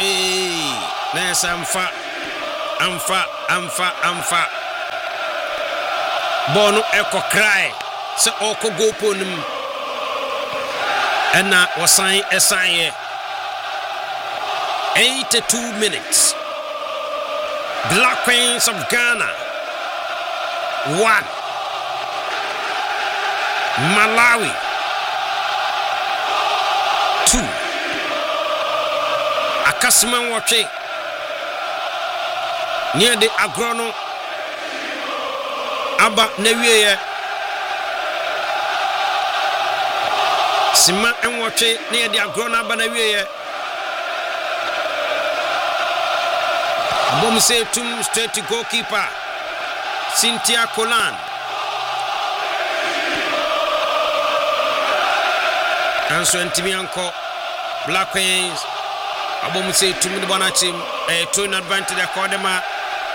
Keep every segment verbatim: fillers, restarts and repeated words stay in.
eh nesa amfa amfa amfa amfa bono eko cry se oko go ponum ena wasan esan eighty-two minutes. Black Queens of Ghana one, Malawi two. Akasman Wache near the Agrono Aba Newie Sima and Wache near the Agrono Aba Newie Bom say two straight to goalkeeper Cynthia Colan and so Ntimianko Black Queens Abom say two minute bonachim a two in advantage Akadema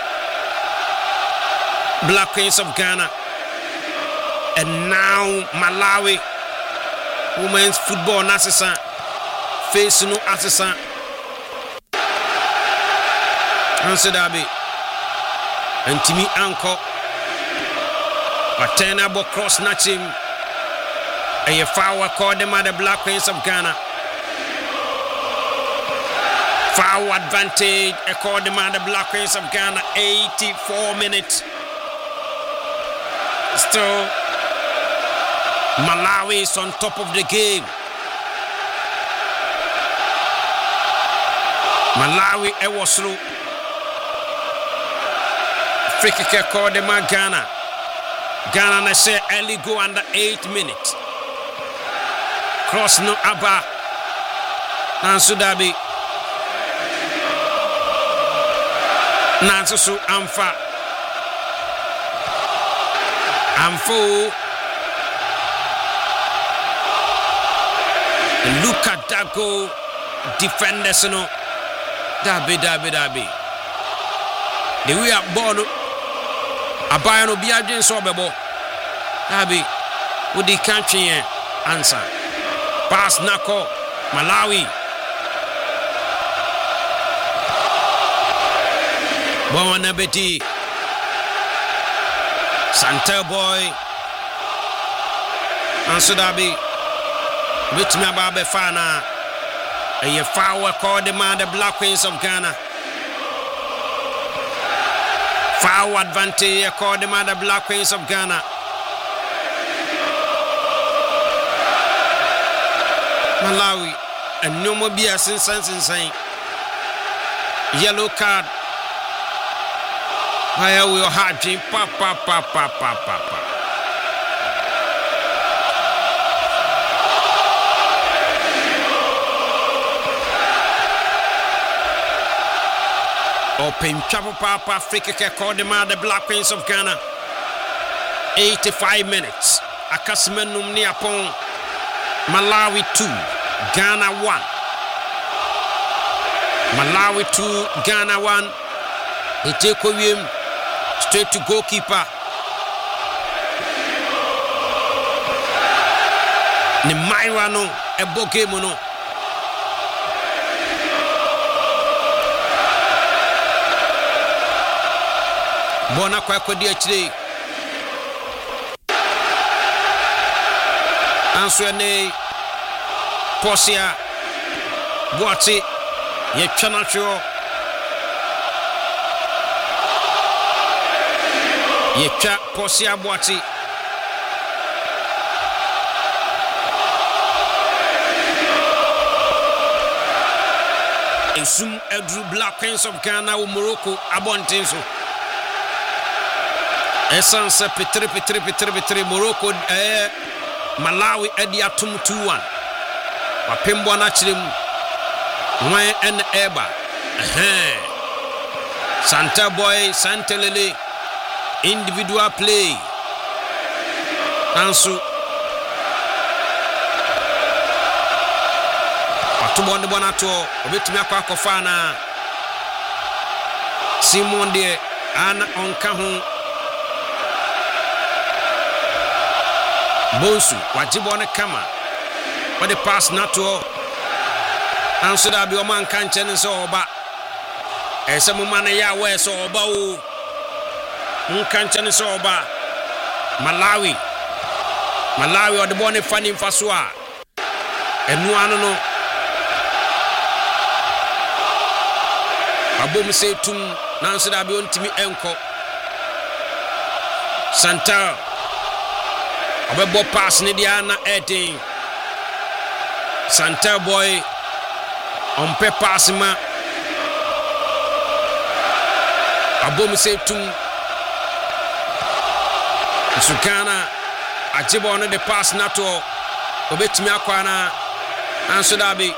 Black Queens of Ghana and now Malawi women's football assistant face no assistant Answer Dabi and Timmy Anko Matena bo cross Nachim a foul called them at the Black Queens of Ghana. Foul advantage called them at the Black Queens of Ghana. eighty-four minutes. Still Malawi is on top of the game. Malawi Ewoslu free kick called them at Ghana. Ghana they say early go under eight minutes. Cross no Abba Nansu Dabi Nansu Amfa Amfo look at that goal defenders no Dabi Dabi Dabi the way up ball Abba no be agent so bebo Dabi with the country answer pass Nako Malawi Bona Betty Santa boy Ansudabi which me Babe Fana and you foul called the man the Black Queens of Ghana. Foul advantage called the man the Black Queens of Ghana. Malawi and no more beer since sense insane. Yellow card. Why are we hard dream? Pa pa pa pa pa pa pa. Open chapel papa free kick called the man the Black Queens of Ghana. eighty-five minutes. Akasmenum ni upon Malawi two, Ghana one. Malawi two, Ghana one. They take him straight to goalkeeper. Ni Maira no, ebo game no. Bona kwa kwa di achire. Answene Posia Boati ye chanacho ye cha Posia Boati Esum Edru Black Queens of Ghana ou Morocco abontenso Essence petri petri petri petri Morocco eh Malawi edi atum two one. Wapembo na chirem. Nwan en eba. Eh. Santa boy, Santa Lele. Individual play. Ansu. Atubo ndi bona to obetumi akwa akofa na Simon de ana onka ho Bonsu, Wajibone Kama. What the pass not to Nanso da bi o man kan nche ne so oba ese mo man ya we so oba o mun kan nche ne so oba Malawi Malawi o de bone fani mfaso a enu anu no abom se tum nanso da bi ontimi enko Santa obebo pass ne dia na eighteen Santa boy on peut pass ma abom se tum Sukana ajibo no de pass na to obetimi akwana anso da bi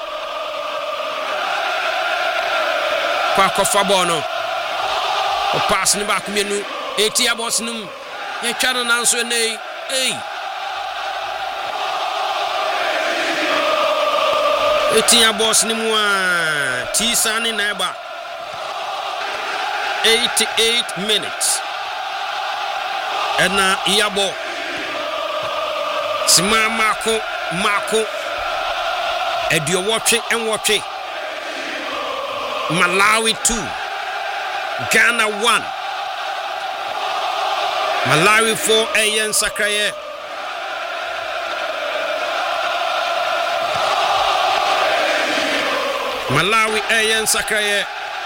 kwa kofa bono o pass ni ba kumenu eti abos num ye twano nanso nei ei eti abos ni mu a tisani na ba eighty-eight minutes ena iyabo sima mako mako edio wotwe enwotwe Malawi two Ghana one Malawi four Ayen Sakraye Malawi Ayen Sakraye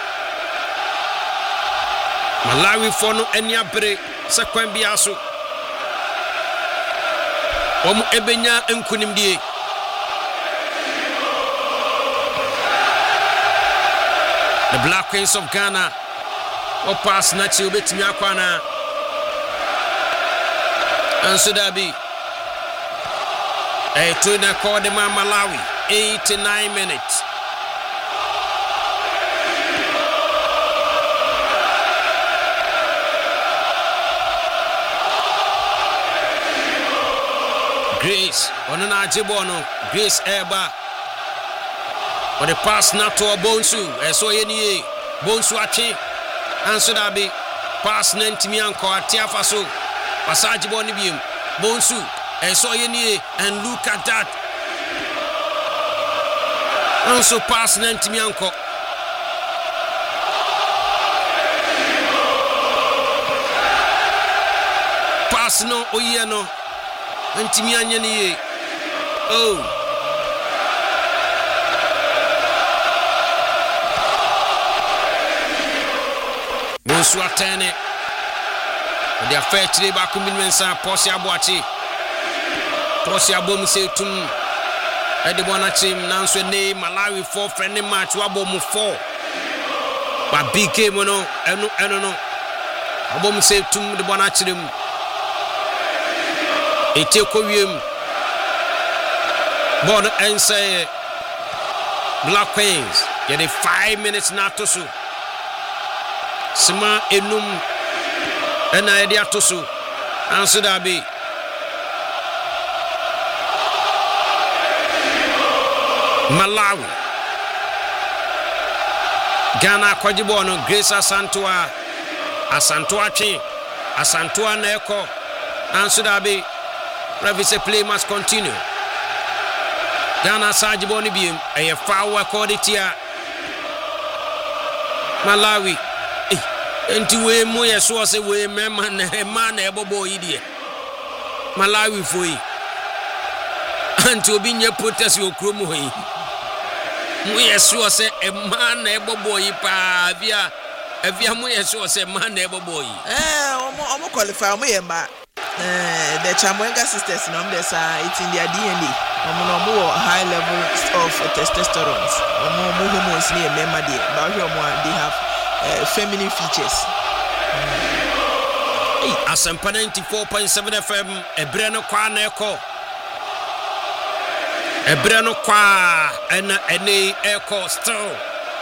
Malawi four no eniabre sekwan biaso omu ebenya enkunimdie the Black Queens of Ghana o pass na chi obetimi akwana anso dabi e to na call the Malawi eighty-nine minutes Grace ono na ajibono Grace eba o the pass na to Bonsu eso ye ni Bonsu achi anso dabi pass na ntimi anko atia faso passage boni biem Bonsu eso ye ni and look at that anso pass na ntimi anko pass no oye no ntimi anya ni oh Bonsu atene de affaire tire ba kuminwensa posi aboachi posi abom se tum e de bona chim nanso ne Malawi four friendly match wa bom four ba big game no eno eno no abom se tum de bona chirem ete ko wiem bon ense Black Queens ya de five minutes na to so Sima enum ena edi atoso anso da bi Malawi Ghana kwajibo no Grace Asantua Asantua chi Asantua na eko anso da bi Revice play must continue Ghana sajibo ni biem eye foul quality a Malawi enti we mo yeso se we mema na ema na ebobo yidie Malawi foi anti obi nye protest okromo yi mo yeso se ema na ebobo yi pa via avia mo yeso se ema na ebobo yi eh omo omo qualify omo yemba eh the Chamwenga sisters no dem say it's in their D N A omo no mo high level of testosterone omo mo hormones ni emema dey but omo they have Uh, feminine features. Hey, Asempa ninety-four point seven F M. Ebre no kwa na eko. Ebre no kwa ena ene eko still.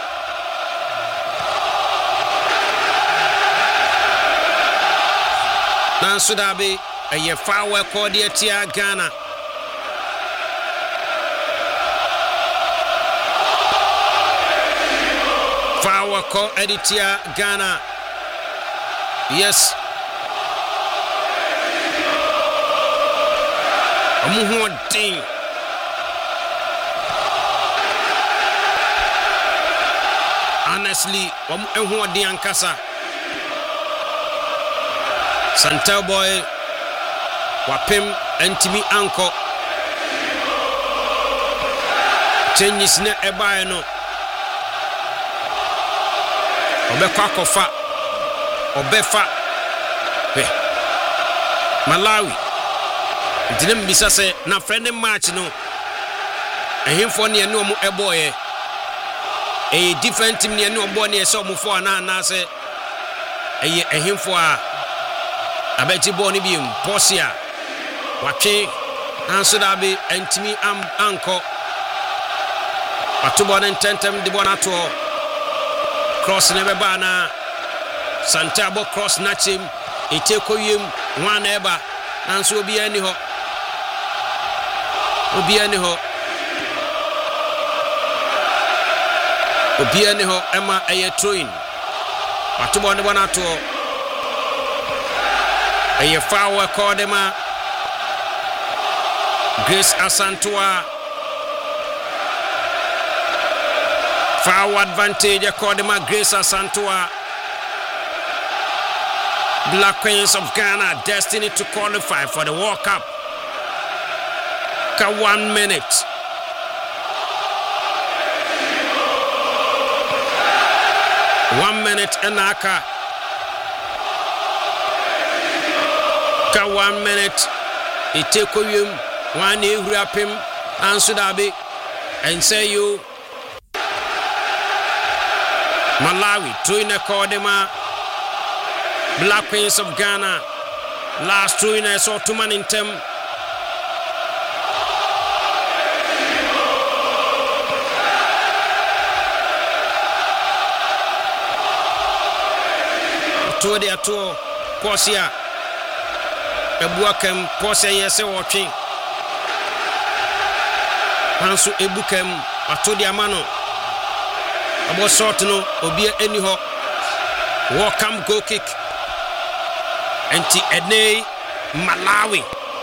Nanso dabi eye fa we ko de tia Ghana. Fawa ko editia Ghana. Yes. Amuhu ding. honestly wɔn ehu ɔden ankasa Santel boy wapem antimi anko changes na ebae no obekwa kofa obefa he Malawi dinem bisa se na friend match no ehimfo ne ene omo eboye a different team ne ene obo ne se omo fo ana na se eye ehimfo a abeti bo ne bi Posia watwe anso da be antimi am anko atubo ne tentem de bona to cross ne be ba na Santiago cross na chim eteko yem one eba anso obi ani ho obi ani ho obi ani ho ema eye throwing atubo ne bona to eye foul call dem a Grace Asantua foul advantage call dem a Grace Asantua. Black Queens of Ghana destined to qualify for the World Cup. Ka one minute. One minute and aka. Ka one minute. Itekoyum one ehurapim ansudabi and say you Malawi tuine kodema Black Queens of Ghana last two in a sort of man in tem to the ato Posia Ebuakem Posia yese watching Hansu Ebukem ato the amano abo sort no obi anyho welcome goal kick Enti Ednei Malawi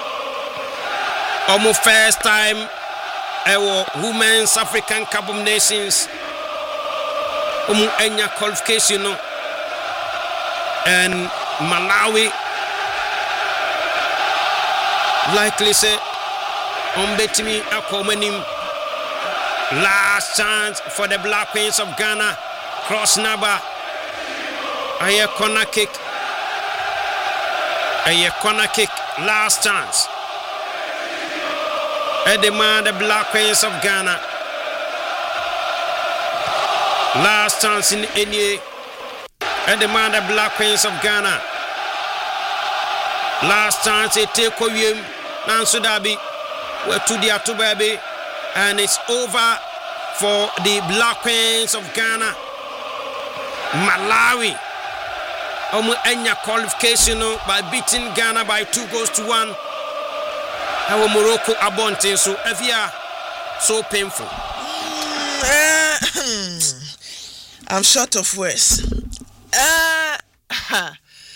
almost first time ewo Women's African Cup of Nations umu enya qualification no and Malawi likely say umbetimi akomanim last chance for the Black Queens of Ghana cross number aye corner kick a corner kick last chance. A demand the Black Queens of Ghana. Last chance in any. A demand the Black Queens of Ghana. Last chance a take Oyem Nansudabi. We're to the Atubabi. And it's over for the Black Queens of Ghana. Malawi. Omu enya qualification by beating Ghana by two goals to one. How Morocco abonte so Evia so painful. Mm, uh, I'm short of words. Uh, uh,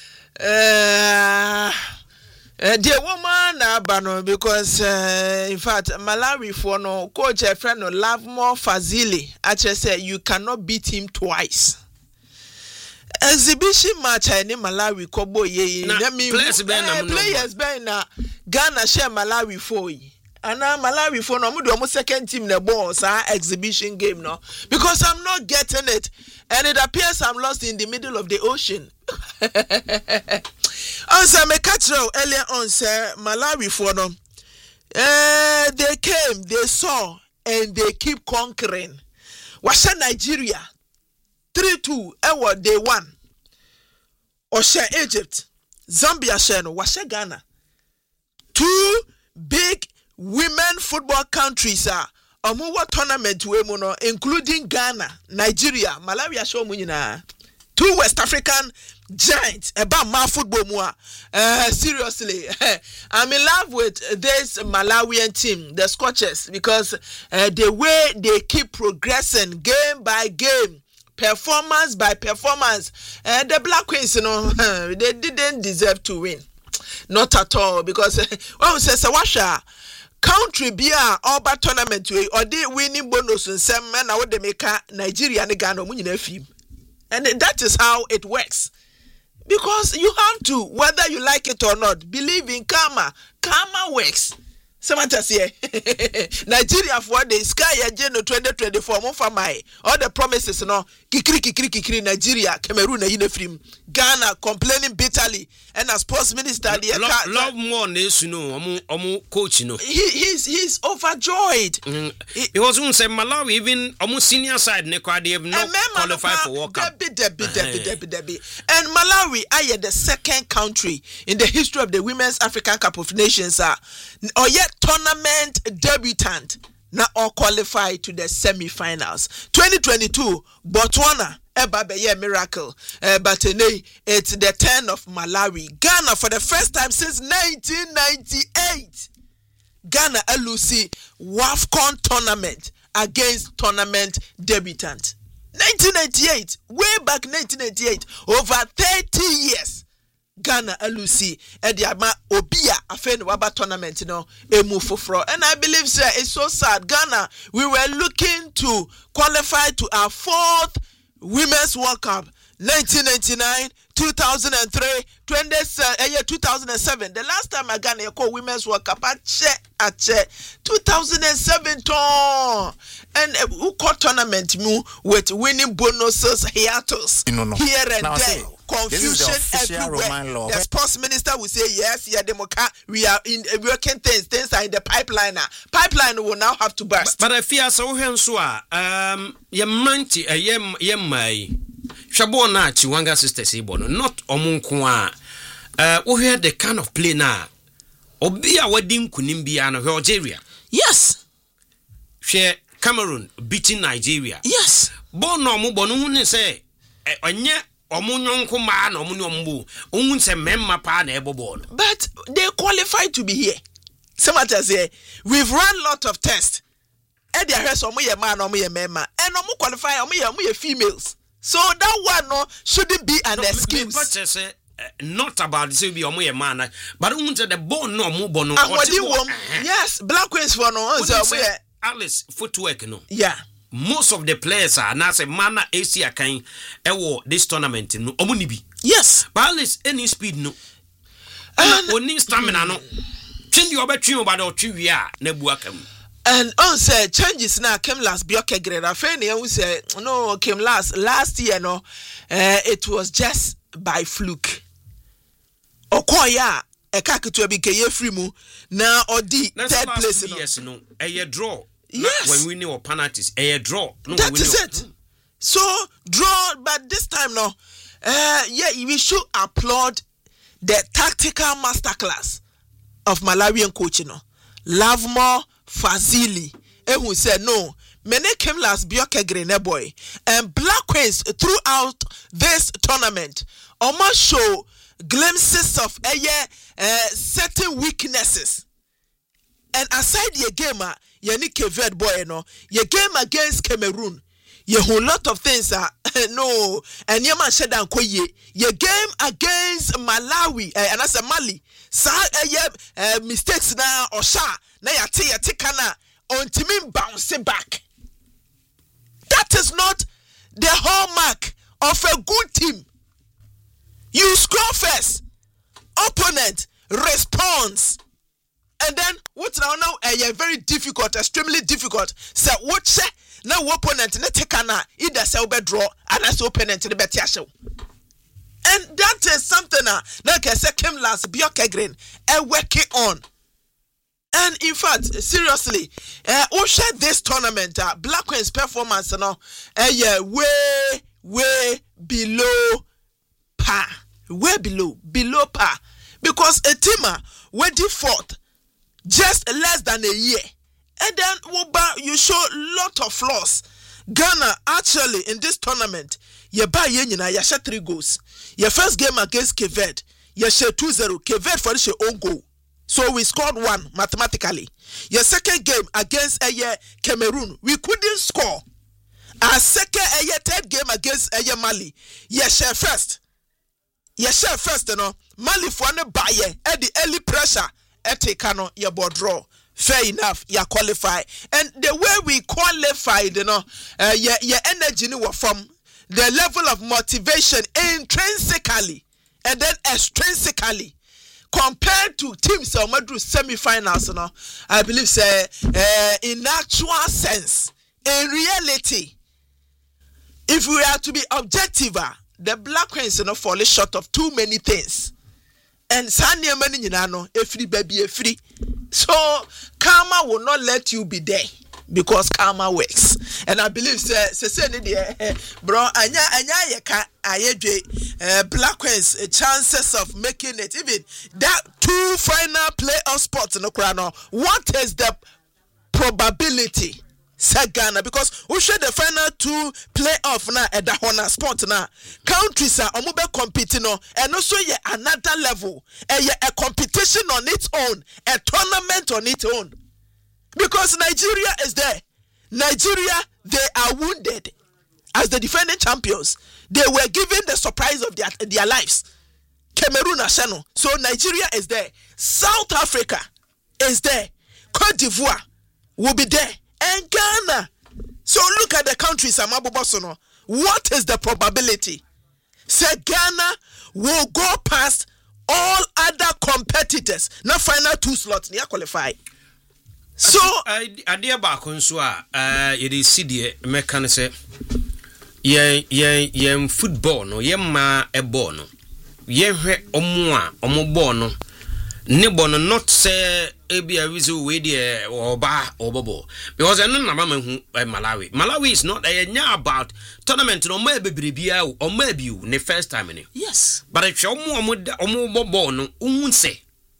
uh, the woman abano because uh, in fact Malawi for no coach a friend no Lavmo Fazili actually said you cannot beat him twice. Exhibition match any Malawi kobo ye na players ben na players ben na Ghana share Malawi for yi ana Malawi for no mo do second team na ball sa exhibition game no because I'm not getting it and it appears I'm lost in the middle of the ocean. Also me catch earlier on say Malawi for no eh they came they saw and they keep conquering. Washa Nigeria three two ewo day one. Osha Egypt, Zambia sheno, washa Ghana. Two big women football countries are omuwa tournament we mono, including Ghana, Nigeria, Malawi asho munyina. Two West African giants about my football mua. Uh, seriously, I'm in love with this Malawian team, the Scorchers, because uh, the way they keep progressing game by game. Performance by performance, and uh, the Black Queens, you know, they didn't deserve to win, not at all. Because oh, says Sawasha, country bia oba tournament we or the winning bonus and some men na would make Nigeria and Ghana munina film. And that is how it works. Because you have to, whether you like it or not, believe in karma. Karma works. Samantha say Nigeria for the sky agenda twenty twenty-four mo for my all the promises no kikiri kikiri kikiri Nigeria Cameroon na yine film Ghana complaining bitterly and as sports minister the love, love more nation no omo omo coach no he he's he's overjoyed mm. he, because we say Malawi even omo senior side ne kwa they have not qualified for World Cup debi debi debi debi debi and Malawi are the second country in the history of the Women's African Cup of Nations are or yet tournament debutant now all qualified to the semi-finals. twenty twenty-two Botswana eba be yeah miracle uh, but today it's the turn of Malawi. Ghana for the first time since nineteen ninety-eight Ghana L U C WAFCON tournament against tournament debutant. nineteen ninety-eight, way back nineteen ninety-eight, over thirty years. Ghana L U C Ediama Obia Afen Waba tournament, you know, emu fofro. And I believe sir, it's so sad. Ghana, we were looking to qualify to our fourth Women's World Cup. nineteen ninety-nine, two thousand three, twenty, uh, two thousand seven. The last time I Ghana called Women's World Cup, ache, ache, two thousand seven. And uh, who called tournament mu with winning bonuses, hiatus, no, no. here and now, there. Confusion the everywhere. The sports minister will say yes, yeah, Demoka, we are in uh, working things, things are in the pipeline. Pipeline will now have to burst. But, but I fear so henswa, um, ye manti, a yem, yem, my. Shabona Chiwanga sisters Ibono, not Omunkwa. Uh, we hear the kind of play now. Obia wedding Kunimbia and Algeria. Yes. Share Cameroon beating Nigeria. Yes. Bono Mubonu say, Onye Omunyon man or Munyombu, Unse Memma Pan Ebobon. But they qualified to be here. Somebody say, we've run a lot of tests. And they are some man or me a member, and no more qualify or me a females. So that one no shouldn't be an no, excuse. But say uh, not about this will be a man, but unto the bone no more bono. Yes, Black Queens for no answer. Alice footwork no. Yeah. Most of the players are now say mana Asia kind ewo this tournament no omunibi. Yes. But Alice any speed no. And only stamina no. Change your between about the two year nebuakam. And on say changes now came last Bioke grade. I find who say no came last last year no. Uh, it was just by fluke. Okoya e kaketu bi keye free mu na odi third place no. Yes no. A draw. Yes. When we know penalties, a draw. No, that is it. Mm. So draw, but this time no. Uh, yeah, we should applaud the tactical masterclass of Malawian coach no. Lavmo Fazili, and who said no. Mene came last Bioke Green boy and Black Queens throughout this tournament almost show glimpses of a uh, certain weaknesses. And aside your game, you need Kevet boy no. Your game against Cameroon, you whole lot of things are no. And your man said down koye. Your game against Malawi uh, and that's a Mali. Sa uh, mistakes now or sha. Na ya te ya te kana on team bounce back. That is not the hallmark of a good team. You score first, opponent responds, and then what now now a very difficult, extremely difficult. So what now opponent ne take kana either sell be draw and as opponent the better show. And that is something uh, like I said came last Bioke Green and working on. And in fact, seriously, uh, who shared this tournament, uh, Black Queen's performance, you know, uh, yeah, way, way below par. Way below, below par. Because a teamer went fourth just less than a year. And then, you show lot of flaws. Ghana, actually, in this tournament, you buy yenina, you shot three goals. Your first game against Kevet, you shot two zero. Kevet for your own goal. So we scored one mathematically. Your second game against a uh, Cameroon, we couldn't score. Our second a uh, third game against a uh, Mali, you share first. You share first, you know. Mali for no buy at the early pressure at a cano your board draw. fair enough, you qualify. And the way we qualified, you know, uh, your, your energy no from the level of motivation intrinsically and then extrinsically compared to teams that went through semi-finals, you know, I believe say uh, in actual sense, in reality, if we are to be objective, the Black Queens you know fall short of too many things. And Sanya mani nyinano, a free baby, a free. So karma will not let you be there because karma works. And I believe say say bro anya anya yeka ayedwe Black Queens chances of making it, even that two final playoff spots in the crown. What is the probability? Ghana, because we share the final two playoff now at the Hona spot now. Countries are omobe competing no, and also yeah another level, and yeah a competition on its own, a tournament on its own. Because Nigeria is there. Nigeria, they are wounded as the defending champions. They were given the surprise of their their lives. Cameroon Ashano. So Nigeria is there. South Africa is there. Cote d'Ivoire will be there. And Ghana. So look at the countries. What is the probability? Say Ghana will go past all other competitors. Now final two slots. They qualify. So idea back on so uh it is C D mekan say yen yen yen football no yen ma e ball no yen hwe omo a omo ball no ne ball no not say ebi a reason we dey oba obobo because eno na ma hu Malawi Malawi is not a nya about tournament no ma bebrebia o ma biu ne first time ni yes but if omo omo omo ball no unhun say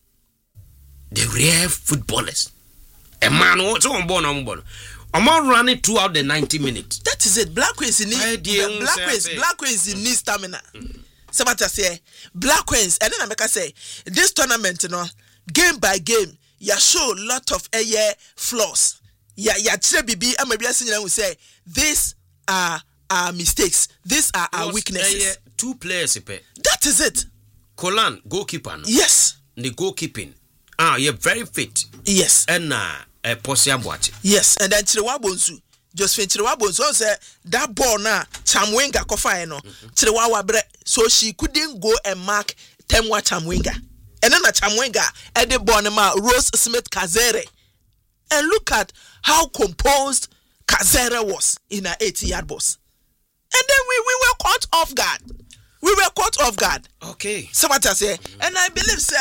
the real footballers a man what's on ball on ball I'm all running throughout the ninety minutes. That is it. Black Queens need Black Queens Black Queens need stamina. Somebody say Black Queens, and then I make I say this tournament, you know, game by game, you show a lot of air flaws. Yeah, yeah, Bibi, and maybe I will say these are our mistakes, these are our weaknesses. Two players, that is it. Kolan, goalkeeper. Yes. The goalkeeping. Ah, you're very fit. Yes. And uh a Posia Boachi. Yes, and then Chirawabonsu. Josephine Chirawabonsu said that ball now, Chamwenga Kofaino, Chirawaba bre, so she couldn't go and mark Temwa Chamwenga. And then a Chamwenga at the Bonema Rose Smith Kazere. And look at how composed Kazere was in her eighty yard box. And then we, we were caught off guard. We were caught off guard. Okay. So what I say, and I believe, sir,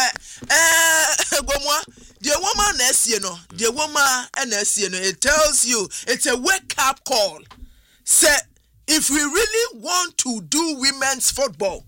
uh, the woman is, you know, the woman and you know, it tells you it's a wake up call. Say, if we really want to do women's football,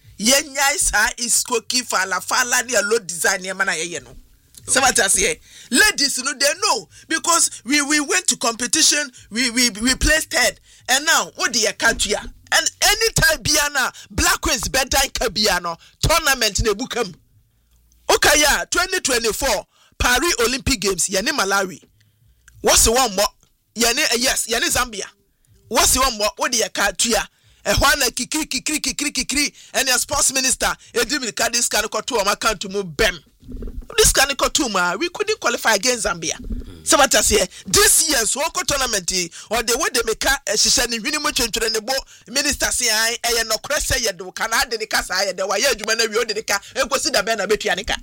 yenya is cookie fala fala ni a low design yamana yeno. So what I say, ladies, you know, they know because we, we went to competition, we we we placed third, and now what the country. And anytime Biana Black Queens better Kabiano tournament ne bukam. Okay, yeah, twenty twenty-four Paris Olympic Games, Yane Malawi. What's the one more? Yane, yes, Yane Zambia. What's the one more? What the Katuya? A Juana Kikri Kikri Kikri Kikri, and your sports minister, Edwin Kadis Kanako my account to move Bem. This Kanako Tuma, we couldn't qualify against Zambia. So what I say, this year's Woko tournament, or the way they make a session in minimum to the board, Minister say, I am no cressa yet, do can add the Casa, the way you man, you the car, and consider Ben a Betianica.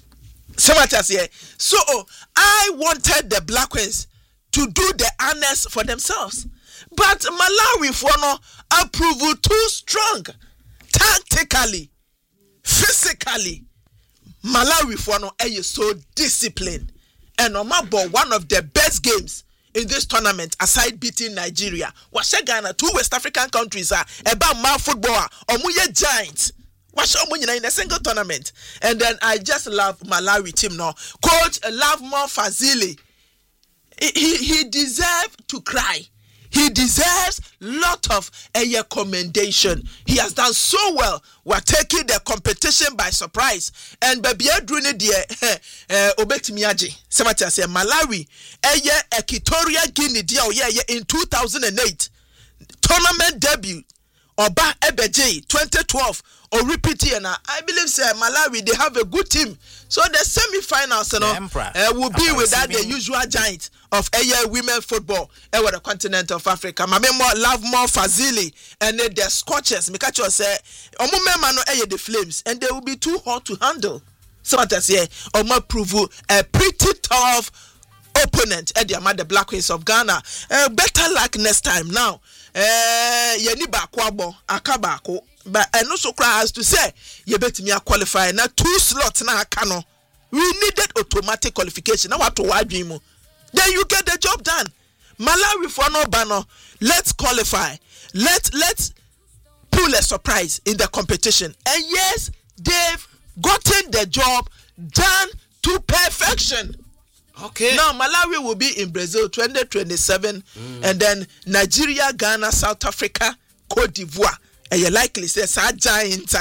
So what I say, so I wanted the Black Queens to do the honors for themselves, but Malawi for no approval too strong, tactically, physically. Malawi for no is so disciplined. And Omabo, one of the best games in this tournament, aside beating Nigeria, was Ghana, two West African countries are about my football, or Muye Giants. Was in a single tournament. And then I just love Malawi team now. Coach Lavmo Fazili. He, he, he deserved to cry. He deserves lot of a commendation. He has done so well. We're taking the competition by surprise. And baby, doing it there. Obetimiaji. Somebody say Malawi. Eye Equatorial Guinea. Yeah, yeah, in two thousand eight tournament debut. Oba Ebeje twenty twelve or repeat here now. I believe say Malawi they have a good team. So the semi-finals you know, uh, will be without the usual giant of a year women football over the continent of Africa. Mamemo love more Fazili and then the Scorchers. Mikacho say Omumema no eye the Flames and they will be too hot to handle. So what I say, Oma prove a pretty tough opponent at the Amada Black Queens of Ghana. Uh, better luck next time now. Uh, Yeni Bakwabo, Akabako. But I also cry as to say, you bet me a qualify now two slots now. Cano, we needed automatic qualification. Now what to why dream? Then you get the job done. Malawi for no banner. Let's qualify. Let let's pull a surprise in the competition. And yes, they've gotten the job done to perfection. Okay. Now Malawi will be in Brazil twenty twenty-seven, mm. and then Nigeria, Ghana, South Africa, Cote d'Ivoire. And you likely say sa giants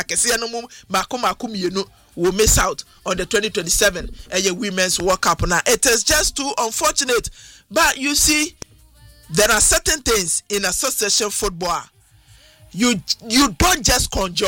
will miss out on the twenty twenty-seven and your women's World Cup. Now it is just too unfortunate, but you see, there are certain things in association football you you don't just conjure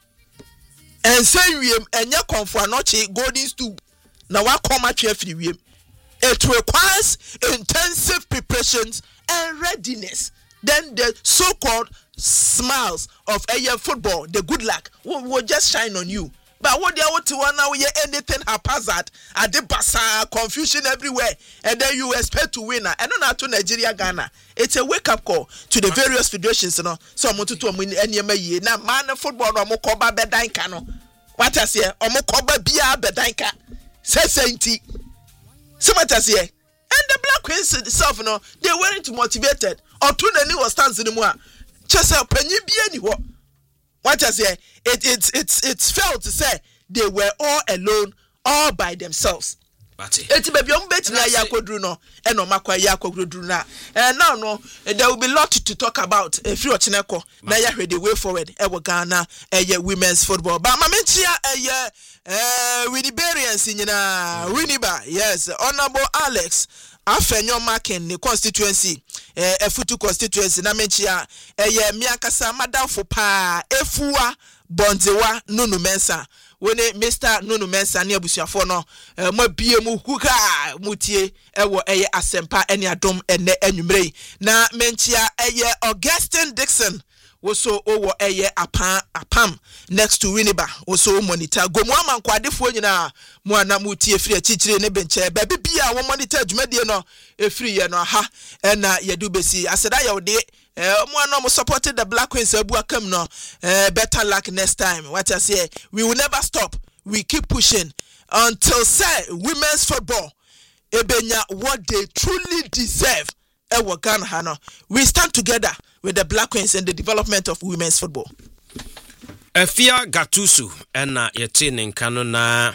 and say we and you come for noche golden stool. Now what come at you? It requires intensive preparations and readiness. Then the so-called smiles of a year football, the good luck will, will just shine on you. But what they want to want now, yeah, anything haphazard, at the bazaar, confusion everywhere, and then you expect to win. And not to Nigeria, Ghana. It's a wake-up call to the various federations, you know. So I'm to win any year. Now, man, football, no more coba bedanka, no. What I say, omo coba bia bedanka. Say sainty. So what I say, and the Black Queens itself, you know, they weren't motivated. Or two the new stands in the moa. Just a penny be anywhere. What I say, it it's it's it's fair to say they were all alone, all by themselves. Eti baby on bet na yakodru no e no makwa yakodru na and now no there will be lot to talk about efri ocheneko na ya hwe the way forward e wo Ghana e women's football but ma menchia e eh Winiberians nyina Winiba yes Honorable Alex Afenyo Markin the constituency eh Efutu constituency na menchia e ye miakasa madafo pa efua bonzewa Nunu Mensa when Mister Nunu Mensa ne abusuafo no mo bie mu kuka mutie ewo eye asempa ene adom ene anwumrei na menchia eye Augustine Dixon woso owo eye apa apam next to Winiba woso monitor gomu amankwade nyina mo ana mutie firi achichire ne benche ba bibia wo monitor dwumadie no efiri ye no ha ena yedu besi aseda ye wode Eh, um, we supported the Black Queens. Abuakam no. Uh, better luck next time. What I say, we will never stop. We keep pushing until say women's football, ebenya what they truly deserve. Ewa Ghana hano. We stand together with the Black Queens in the development of women's football. Efia Gatusu ena yetine nkano na.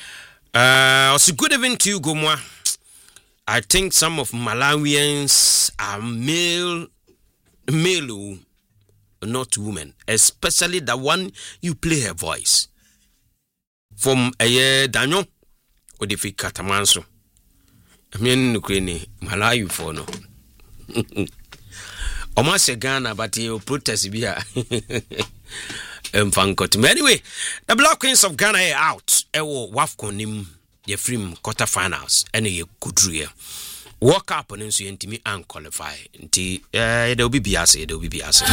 Uh, also good evening to you, Gomwa. I think some of Malawians are male. Male, not women, especially the one you play her voice. From a year, Daniel, or the fake catamanso. I mean, Ukraine, Malawi for no. Almost Ghana, but you protest here. Anyway, the Black Queens of Ghana are out. Ewo Wafconim, ye free quarterfinals, and ye could rear. Work up on into me and qualify. Nti eh there will be biase, there will be biase.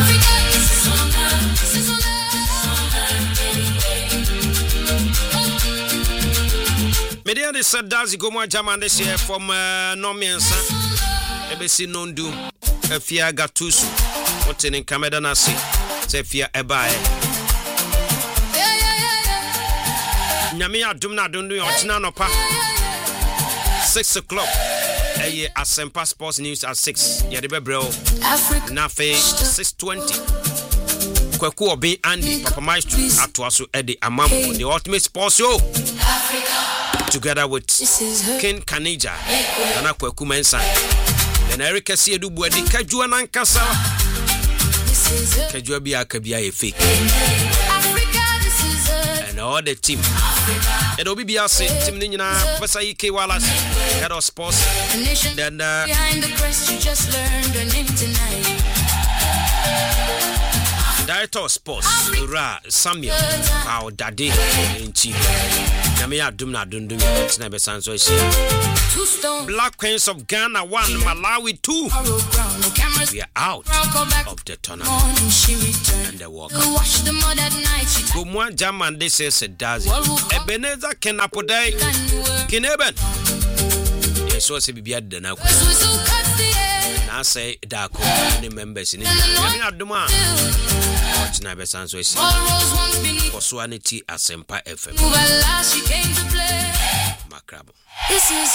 Media de Sadazi Gomwa Jaman this year from uh, Nomiensa. Ebesi Nondu, Efia Gatusu, Motin in Kameda Nasi, Sefia Ebae. Nyamia Dumna Dundu Otina Nopa. Six o'clock. Aye, Asempa Sports News at six. Yadebe bro. Nafe six twenty. Kweku Obi Andy Papa Maestro Atwaso Eddie Amambo, the ultimate sports show. Together with Ken Kanija, Nana Kweku Mensa, and Eric Siedu Bwedi Kajua Nankasa. Kajua Bia Kabia a fake. And all the team. It'll be Biase, Tim Nina, Professor Ike Wallace, head of sports. Then, uh, behind the crest, you just learned her name tonight. Director of Sports, Ra Samuel Pao Dade in Chief. Namia Dumna Dundum, Snabe Sanso. Black Queens of Ghana one, Malawi two. We are out of the tournament and the walk. Gumwa Jaman, this is a dozen. Ebenezer Kenapodai Kineben. Yes, was a beard than I now say Dako, any members in India. Duma. Watch Nabe Sanso for Swanity Asempa F M. Macrabo. This is